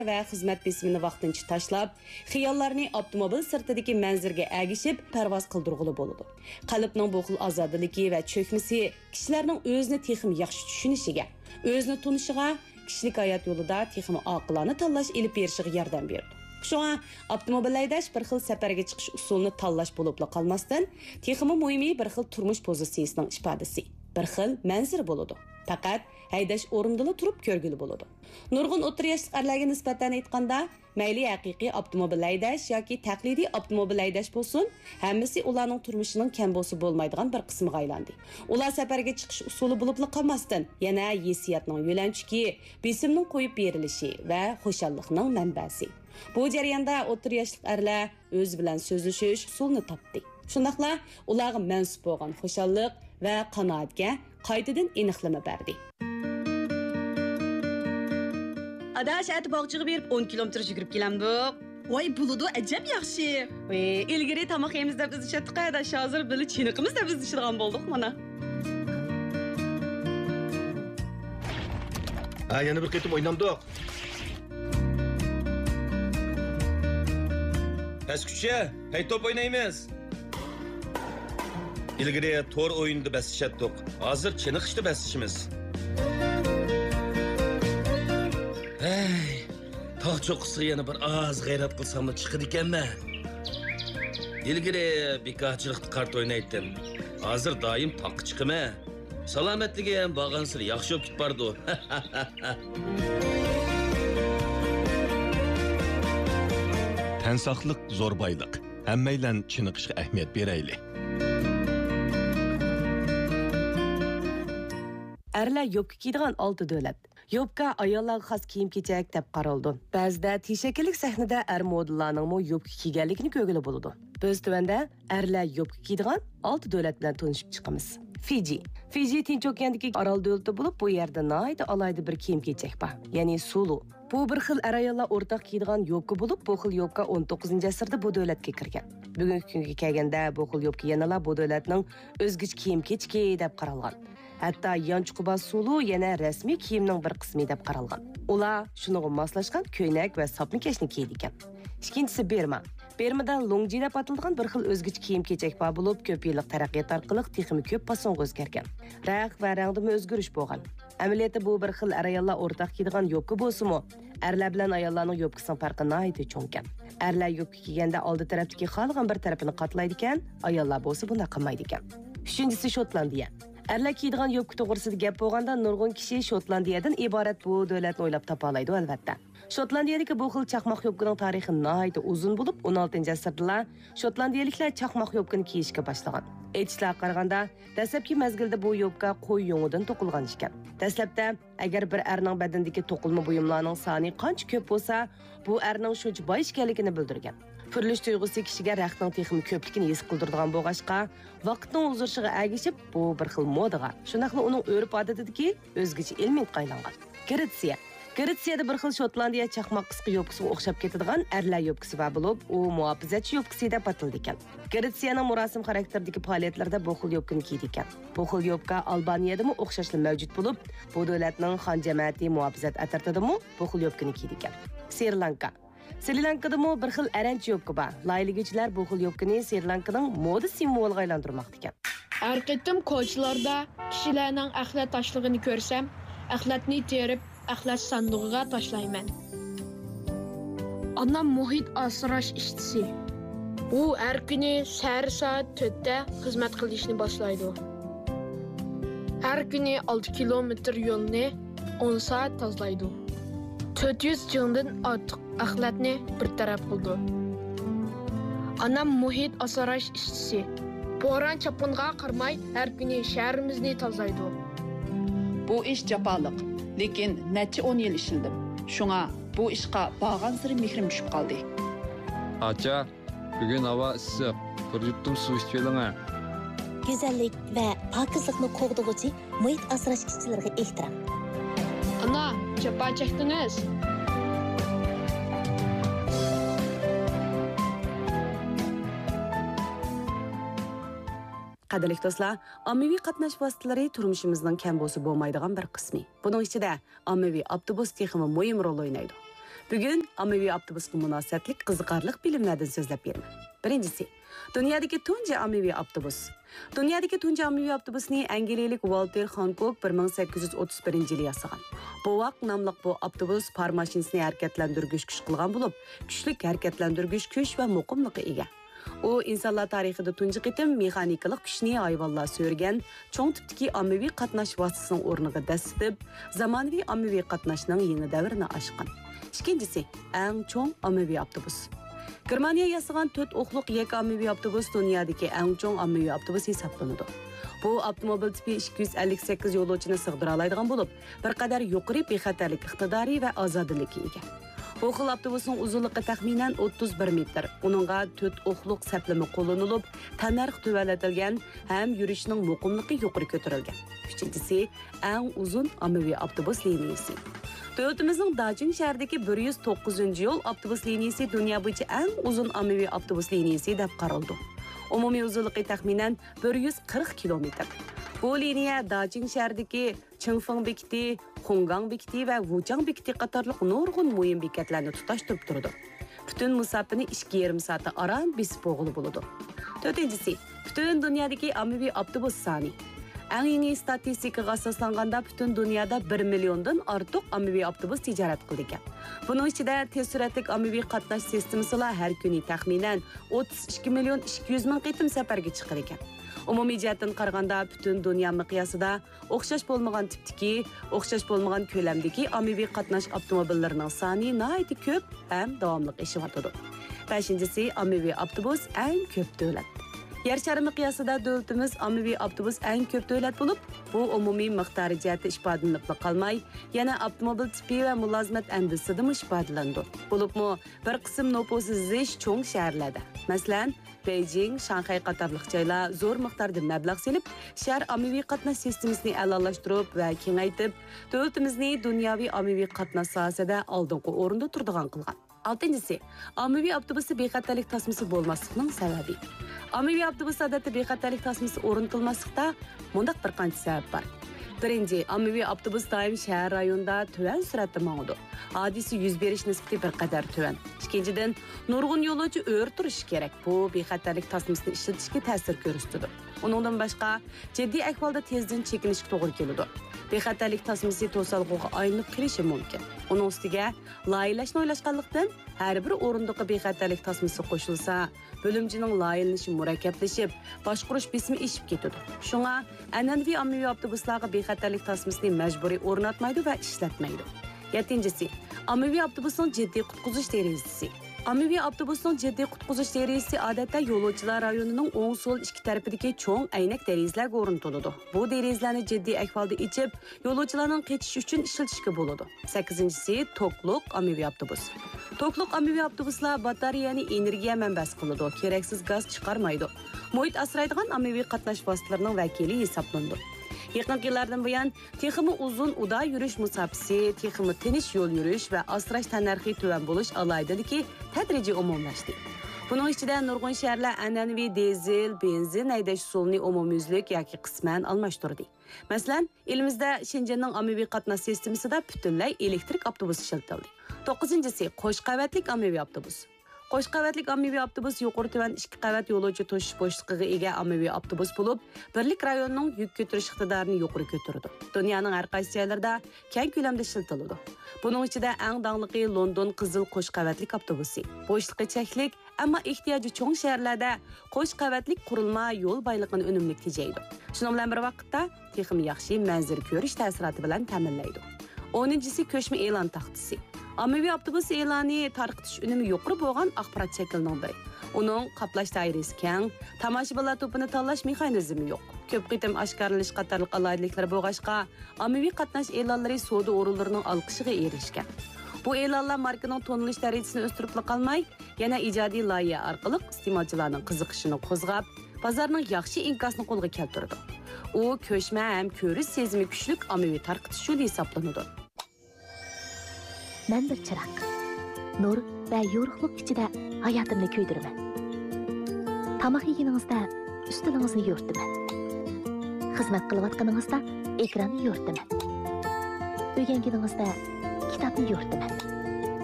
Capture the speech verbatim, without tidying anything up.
va xizmat besimini vaqtincha tashlab, xiyollarni avtomobil sirtidagi manzilga agishib parvoz qildirg'ili bo'ladi. Qalbning bu xil azodiligi va cho'kmisi kishilarning o'zini texim yaxshi tushunishiga, o'zini tunishiga, kishilik hayot yo'lida texim oqilona tanlash ilib berishiga yordam berdi. Shunga avtomobil haydash bir xil safarga chiqish usulini tanlash bo'lib qolmasdan, teximi muhimi bir xil turmush pozitsiyasining ifodasi, bir xil manzil bo'ladi. Faqat haydash o'rnida turib ko'rgili bo'ladi. Nurg'un o'ttir yoshli erlarga nisbatan aytganda, mayli haqiqiy avtomobil haydash yoki taqlidiy avtomobil haydash bo'lsin, hammasi ularning turmushining kambosi bo'lmaydigan bir qismiga aylandi. Ular safarga chiqish usuli bo'lib qolmasdan, yana hissiyotning yo'lanchiki, besimning qo'yib berilishi va xushallikning manbasi. Bu jarayonda o'ttir yoshli erlar o'z bilan so'zlashish usulini topdi. Shundaqla ularga mansub bo'lgan xushallik va qanoatga qaytadan aniqlama berdi. Adash ati bog'chiga berib o'n kilometr yugurib kelamdik. Voy buludu ajab yaxshi. Voy, ilgari tomoq yemiz deb biz ishatdik, adash hozir bili chiniqimiz deb biz ishirgan bo'ldik mana. Ha, yana bir qaytib o'ynamdik. Pastkucha, hay top o'ynaymiz. İlgari to'r o'yinda bas ishatdik. Hozir chiniqishda bas ishimiz. Hey, tog' cho'qqisi yana bir oz g'ayrat qilsam chiqadi ekanman. İlgari bekorchilikda kart o'ynaydim. Hozir doim toqqa chiqaman. Salomatligi ham borgansir yaxshi bo'lib ketbardi. Tan saqliq zo'r boyliq. Hammaylan chiniqishga ahamiyat beraylik. Erlar yopka kiydigan olti davlat. Yopka ayollarga xos kiyim-kechak deb qaraldi. Ba'zida teshakillik sahnada er modellarning mo yopka kiyganligini ko'rgili bo'ladi. Biz tuvanda erlar yopka kiydigan olti davlat bilan tanishib chiqamiz. Fiji. Fiji Tinch okeandagi orol davlati bo'lib, bu yerda noyda alayda bir kiyim-kechak bor. Ya'ni sulu. Bu bir xil er ayollar o'rtaq kiydigan yopka bo'lib, bu xil yopka o'n to'qqizinchi asrda bu davlatga kirgan. Bugungi kunga kelganda bu xil yopka yanalar bu davlatning o'zgich kiyim-kechki deb qaralgan. Hatta yanchuqi sulu yana rasmiy kiyimning bir qismi deb qaralgan. Ular shunga moslashgan ko'ylak va sapnikashni kiydi ekan. Ikkinchisi Berma. Bermada longji deb atalgan bir xil o'zgich kiyim-kechak bor bo'lib, ko'p yillik taraqqiyot orqali texmi ko'p fasonga o'zgargan. Rang va rangda o'zgarish bo'lgan. Amaliyotda bu bir xil ayollar o'rtaq kiydigan yopka bo'lsa-mu, erlar bilan ayollarning yopkasining farqi nihoyatda cho'ng ekan. Erlar yopka kiyganda oldi tarafdagi qolgan bir tarafini qatlaydi ekan, ayollar bo'lsa buni qilmaydi ekan. Uchinchisi Shotlandiya. Erlar kiydigan yopka to'g'risida gap bo'lganda nurg'un kishi Shotlandiyadan iborat bu davlatni o'ylab topa oladi albatta. Shotlandiyadagi bu xil chaqmoq yopkaning tarixi nihoyatda uzun bo'lib, o'n oltinchi asrda Shotlandiyaliklar chaqmoq yopkani kiyishga boshlagan. Aytishlarga qaraganda, dastlabki mezgilda bu yopka qo'y yungidan to'qilgan ekan. Dastlabda agar bir erning badandagi to'qilma buyumlarning soni qancha ko'p bo'lsa, bu erning shuncha boy ekanligini bildirgan. Furilish tuyg'usi kishiga raqtning texmi ko'pligini his qildiradigan bo'lg'achqa, vaqtning uzurishiga agishib, bu bir xil modaga, shunaqla uning o'rib odatidagi o'zgacha ilmiy qaylangan. Gretsiya. Gretsiyada bir xil Shotlandiya chaqmoq qisqa yopkasiga o'xshab ketadigan erlar yopkasi bor bo'lib, u muhofazatchi yopkasi deb ataldi ekan. Gretsiyaning murosim xarakterdagi faoliyatlarda bu xil yopkani kiydi ekan. Bu xil yopka Albaniyadami o'xshashli mavjud bo'lib, bu davlatning xon jamoati muhofazat atartidimi bu xil yopkani kiydi ekan. Sri Lanka. Sri Lankadami bir xil aranchi yopka bor. Layligichilar bu xil yopkani Sri Lankaning moda simvoliga aylantirmoqda ekan. Har qitim ko'chalarda kishilarning axlat tashlig'ini ko'rsam, axlatni terib axlat sandig'iga tashlayman. Onam muhit asrash ishtisi. U har kuni sahar soat to'rtda xizmat qilishni boshlaydi. Har kuni olti kilometr yo'lni o'n soat tozalaydi. to'rt yuz jingdan ortiq axlatni bir taraf qildi. Onam muhit asrash ishtisi. Bo'ron chapinga qarmay har kuni shahrimizni tozalaydi. Bu ish jafoliq. Lekin necha o'n yil ishildim. Shunga bu ishqa borgan sari mehrim tushib qoldi. Acha, bugun havo issiq. Bir yuttum suv ichib oling-a. Go'zallik va pokizlikni qo'g'dug'uchi muhit asrash ishchilariga ehtirom. Ana, chapa chekdingiz. Qadrli do'stlar, ommaviy qatnash vositalari turmushimizning kam bo'lsa bo'lmaydigan bir qismi. Buning ichida ommaviy avtobus texmi muhim rol o'ynaydi. Bugün ommaviy avtobusga munosabatli qiziqarli bilimlardan so'zlab beraman. Birinchisi, dunyodagi tunji ommaviy avtobus. Dunyodagi tunji ommaviy avtobusni angliyalik Walter Hancock bir ming sakkiz yuz o'ttiz birinchi yili yasagan. Bovaq nomli bu avtobus par mashinasini harakatlantirgich kuch qilgan bo'lib, kuchli harakatlantirgich kuch va muqimlikka ega. U insonlar tarixida tunji qitim mexanikalik kuchni hayvonlar so'rgan cho'ng tipdagi ommaviy qatnash vositasining o'rniga dasitib, zamonaviy ommaviy qatnashning yangi davrini ochgan. Ikkinchisi, eng cho'ng ommaviy avtobus. Germaniya yasagan to'rt o'qliq yek ommaviy avtobus dunyodagi eng cho'ng ommaviy avtobus hisoblanadi. Bu avtomobil tipi ikki yuz ellik sakkiz yo'lovchini sig'dira oladigan bo'lib, bir qadar yuqori bexatarlik iqtidori va ozodlikka ega. Bu xil avtobusning uzunligi taxminan o'ttiz bir metr. Uningga to'rt o'qliq saplama qo'llanilib, tanarx tuvallatilgan ham yurishning muqimligi yuqori ko'tarilgan. Uchinchisi, eng uzun ommaviy avtobus liniyasi. Davlatimizning Dajing shahridagi bir yuz to'qqizinchi yo'l avtobus liniyasi dunyo bo'yicha eng uzun ommaviy avtobus liniyasi deb qaraldi. Umumiy uzunligi taxminan bir yuz qirq kilometr. Bu liniya Dajing shahridagi Chingfeng bekiti, Xongang bekiti va Wuchang bekiti qatorliq nurg'un muhim bekatlarni tutashtirib turdi. Butun musofirni ikki yarim soat aram besib o'g'ili bo'ladi. To'rtinchisi, butun dunyodagi ommaviy avtobus soni. Eng yangi statistikaga asoslanganda butun dunyoda bir milliondan ortiq ommaviy avtobus tijorat qilgan. Buning ichida tez suratli ommaviy qatnash sistemasi har kuni taxminan o'ttiz ikki million ikki yuz ming qitim safarga chiqar ekan. Umumiy jihatdan qaraganda butun dunyo miqyosida o'xshash bo'lmagan tipdagi, o'xshash bo'lmagan ko'lamdagi ommaviy qatnash avtomobillarining soni nihoyat ko'p ham davomli eshiyotir. beshinchisi, ommaviy avtobus eng ko'p davlat. Yer shari miqyosida davlatimiz ommaviy avtobus eng ko'p davlat bo'lib, bu umumiy miqdori jihati ifodalanib qolmay, yana avtomobil tipi va mulozimat andisida ifodalandi. Bo'libmi, bir qism nufusi zich cho'ng shaharlarda, masalan, Beijing, Shanxay qatorliq joylar zo'r miqdorda mablag' selib, shahar ommaviy qatnash sistemasini a'lolashtirib va kengaytirib, davlatimizni dunyoviy ommaviy qatnash sohasida oldingi o'rinda turadigan qilgan. oltinchisi, ommaviy avtobusi bexatarlik tasmasi bo'lmasligining sababi. Ommaviy avtobus odatda bexatarlik tasmasi o'rnatilmaslikda mundaq bir qancha sabab bor. Birinchi, ommaviy avtobus doim shahar rayonida tuvan suratda mangdi. Hodisa yuz berish nisbati bir qadar tuvan. Ikkinchidan, nurg'un yo'lovchi o'r turishi kerak. Bu bexatarlik tasmasini ishlatishga ta'sir ko'rsatadi. Uningdan boshqa, jiddiy ahvolda tezdan chekinishga to'g'ri keladi. Bexatarlik tasmasi to'salg'uga aylanib qolishi mumkin. Uning ustiga loyilashni o'ylashganlikdan har bir o'rindiqqa bexatarlik tasmasi qo'shilsa, bo'limchining loyilanishi murakkablashib, boshqarish bismi eshib ketadi. Shunga an'anaviy ommaviy avtobuslarga bexatarlik tasmasini majburiy o'rnatmaydi va ishlatmaydi. yettinchisi, ommaviy avtobusning jiddiy qutqizish derazasi. Ommaviy avtobusning jiddiy qutqizish derazasi odatda yo'lovchilar rayonining o'ng so'l ikki tarafidagi cho'ng aynak derazalarga o'rnatiladi. Bu derazalarni jiddiy ahvolda ichib, yo'lovchilarning qechishi uchun ishlatishga bo'ladi. sakkizinchisi, to'qliq ommaviy avtobus. To'qliq ommaviy avtobuslar batareyani energiya manbasi qiladi, keraksiz gaz chiqarmaydi. Muhit asraydigan ommaviy qatnash vositalarining vakili hisoblanadi. Yaqin yillardan buyon texmi uzun uda yurish musofasi, texmi tinish yo'l yurish va asrash tanarxi tuvan bo'lish alohidaligi tadrijiy umumlashdi. Buning ichida nurg'un shaharlar an'anaviy dizel, benzin haydash usulini umumyuzlik yoki qisman almashtirdi. Masalan, elimizda Shinjanning ommaviy qatnash sistemasida butunlay elektrik avtobus ishlatildi. to'qqizinchisi, qo'sh qavatli ommaviy avtobus. Qo'sh qavatli ommaviy avtobus yuqori tuvan ikki qavat yo'lovchi to'shish bo'shligiga ega ommaviy avtobus bo'lib, birlik rayonining yuk ko'tarish iqtidorini yuqori ko'taradi. Dunyoning har qaysi joylarida keng ko'lamda ishlatiladi. Buning ichida eng dangliqi London qizil qo'sh qavatli avtobusi. Bo'shliqi cheklik, ammo ehtiyoji cho'ng shaharlarda qo'sh qavatli qurilma yo'l boyligini unumli tejaydi. Shuning bilan bir vaqtda texim yaxshi manzar ko'rish ta'siroti bilan ta'minlaydi. o'ninchisi, ko'chma e'lon taxtasi. Ommaviy avtobus e'loni tarqitish unumi yuqori bo'lgan axborot shaklining biri. Uning qaplash doirasi keng, tomoshabinlar to'pini tanlash mexanizmi yo'q. Ko'p qitim oshkorlanish qatorliq alohidliklar bo'lg'achqa, ommaviy qatnash e'lonlari savdo o'rinlarining olqishiga erishgan. Bu e'lonlar markaning tonilish darajasini o'stirib qolmay, yana ijodiy loyiha orqali iste'molchilarning qiziqishini qo'zg'ab, bozorning yaxshi inkosini qo'lga keltirdi. U ko'chma ham ko'rish sezimi kuchli ommaviy tarqitish yo'li hisoblanadi. Men bir chiroq. Nur va yorug'lik ichida hayotimni ko'ydiraman. Tamoq yeganingizda ustilingizni yo'rtaman. Xizmat qilayotganingizda ekranni yo'rtaman. O'rganganingizda kitobni yo'rtaman.